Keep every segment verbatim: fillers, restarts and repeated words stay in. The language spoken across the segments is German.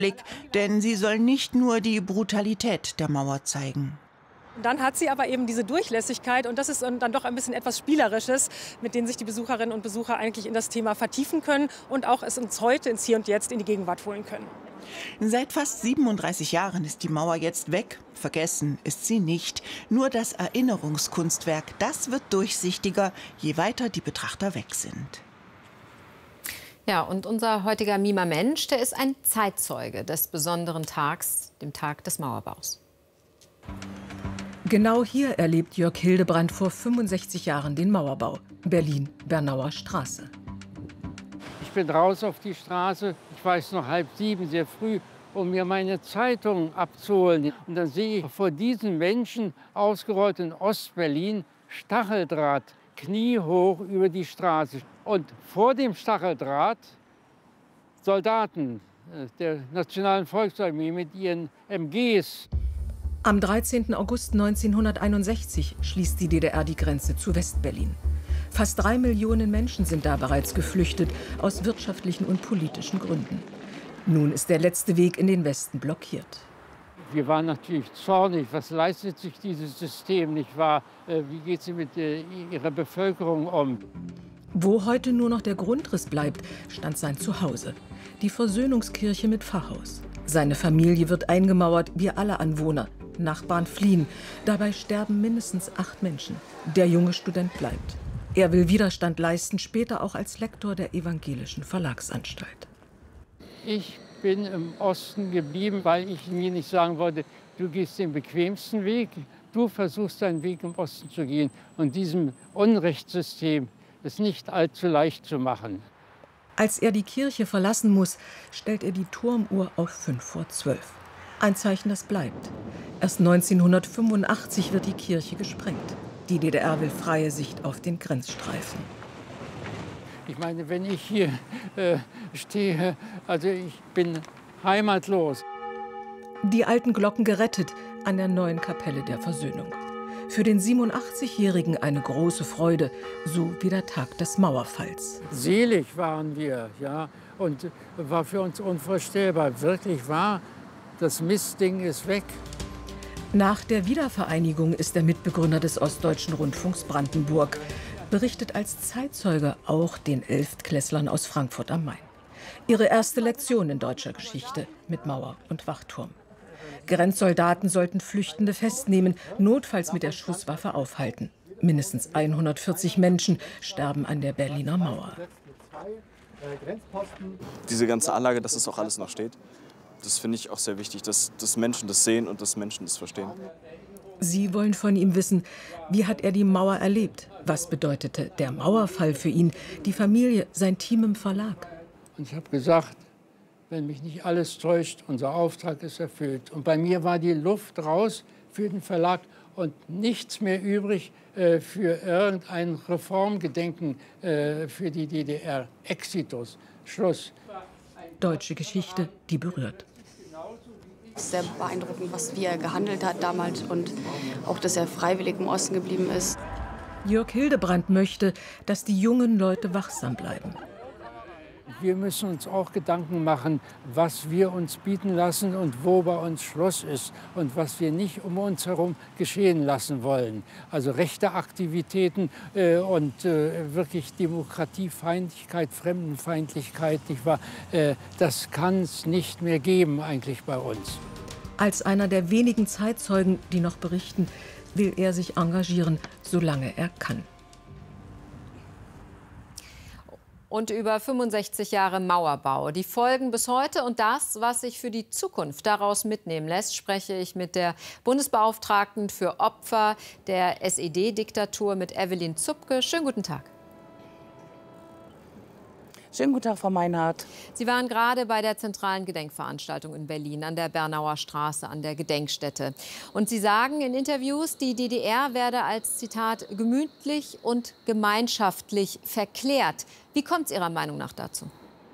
Blick, denn sie soll nicht nur die Brutalität der Mauer zeigen. Dann hat sie aber eben diese Durchlässigkeit und das ist dann doch ein bisschen etwas Spielerisches, mit denen sich die Besucherinnen und Besucher eigentlich in das Thema vertiefen können und auch es uns heute ins Hier und Jetzt in die Gegenwart holen können. Seit fast siebenunddreißig Jahren ist die Mauer jetzt weg. Vergessen ist sie nicht. Nur das Erinnerungskunstwerk, das wird durchsichtiger, je weiter die Betrachter weg sind. Ja, und unser heutiger Mimer Mensch, der ist ein Zeitzeuge des besonderen Tags, dem Tag des Mauerbaus. Genau hier erlebt Jörg Hildebrandt vor fünfundsechzig Jahren den Mauerbau. Berlin, Bernauer Straße. Ich bin raus auf die Straße, ich weiß noch halb sieben, sehr früh, um mir meine Zeitung abzuholen. Und dann sehe ich vor diesen Menschen, ausgerollt in Ostberlin, Stacheldraht, kniehoch über die Straße. Und vor dem Stacheldraht Soldaten der Nationalen Volksarmee mit ihren M Gs. Am dreizehnten August neunzehnhunderteinundsechzig schließt die D D R die Grenze zu Westberlin. Fast drei Millionen Menschen sind da bereits geflüchtet, aus wirtschaftlichen und politischen Gründen. Nun ist der letzte Weg in den Westen blockiert. Wir waren natürlich zornig. Was leistet sich dieses System, nicht wahr? Wie geht sie mit ihrer Bevölkerung um? Wo heute nur noch der Grundriss bleibt, stand sein Zuhause. Die Versöhnungskirche mit Pfarrhaus. Seine Familie wird eingemauert, wie alle Anwohner. Nachbarn fliehen. Dabei sterben mindestens acht Menschen. Der junge Student bleibt. Er will Widerstand leisten, später auch als Lektor der Evangelischen Verlagsanstalt. Ich bin im Osten geblieben, weil ich mir nicht sagen wollte, du gehst den bequemsten Weg, du versuchst deinen Weg im Osten zu gehen und diesem Unrechtssystem es nicht allzu leicht zu machen. Als er die Kirche verlassen muss, stellt er die Turmuhr auf fünf vor zwölf. Ein Zeichen, das bleibt. Erst neunzehnhundertfünfundachtzig wird die Kirche gesprengt. Die D D R will freie Sicht auf den Grenzstreifen. Ich meine, wenn ich hier äh, stehe, also ich bin heimatlos. Die alten Glocken gerettet an der neuen Kapelle der Versöhnung. Für den siebenundachtzigjährigen eine große Freude, so wie der Tag des Mauerfalls. Selig waren wir, ja, und war für uns unvorstellbar. Wirklich wahr, das Mistding ist weg. Nach der Wiedervereinigung ist er Mitbegründer des Ostdeutschen Rundfunks Brandenburg, berichtet als Zeitzeuge auch den Elftklässlern aus Frankfurt am Main. Ihre erste Lektion in deutscher Geschichte mit Mauer und Wachturm. Grenzsoldaten sollten Flüchtende festnehmen, notfalls mit der Schusswaffe aufhalten. Mindestens hundertvierzig Menschen sterben an der Berliner Mauer. Diese ganze Anlage, dass das auch alles noch steht, das finde ich auch sehr wichtig, dass, dass Menschen das sehen und dass Menschen das verstehen. Sie wollen von ihm wissen, wie hat er die Mauer erlebt? Was bedeutete der Mauerfall für ihn, die Familie, sein Team im Verlag? Und ich habe gesagt, wenn mich nicht alles täuscht, unser Auftrag ist erfüllt. Und bei mir war die Luft raus für den Verlag und nichts mehr übrig äh, für irgendein Reformgedenken äh, für die D D R. Exitus, Schluss. Deutsche Geschichte, die berührt. Es ist sehr beeindruckend, was wie er gehandelt hat damals und auch, dass er freiwillig im Osten geblieben ist. Jörg Hildebrandt möchte, dass die jungen Leute wachsam bleiben. Wir müssen uns auch Gedanken machen, was wir uns bieten lassen und wo bei uns Schluss ist und was wir nicht um uns herum geschehen lassen wollen. Also rechte Aktivitäten äh, und äh, wirklich Demokratiefeindlichkeit, Fremdenfeindlichkeit, nicht wahr? Äh, das kann es nicht mehr geben eigentlich bei uns. Als einer der wenigen Zeitzeugen, die noch berichten, will er sich engagieren, solange er kann. Und über fünfundsechzig Jahre Mauerbau. Die Folgen bis heute und das, was sich für die Zukunft daraus mitnehmen lässt, spreche ich mit der Bundesbeauftragten für Opfer der S E D-Diktatur, mit Evelyn Zupke. Schönen guten Tag. Schönen guten Tag, Frau Meinhardt. Sie waren gerade bei der zentralen Gedenkveranstaltung in Berlin, an der Bernauer Straße, an der Gedenkstätte. Und Sie sagen in Interviews, die D D R werde als, Zitat, gemütlich und gemeinschaftlich verklärt. Wie kommt es Ihrer Meinung nach dazu?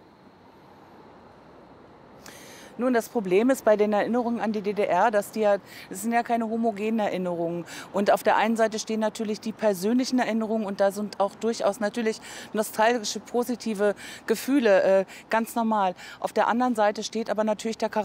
Nun, das Problem ist bei den Erinnerungen an die D D R, dass die ja, das sind ja keine homogenen Erinnerungen. Und auf der einen Seite stehen natürlich die persönlichen Erinnerungen und da sind auch durchaus natürlich nostalgische, positive Gefühle, äh, ganz normal. Auf der anderen Seite steht aber natürlich der Charakter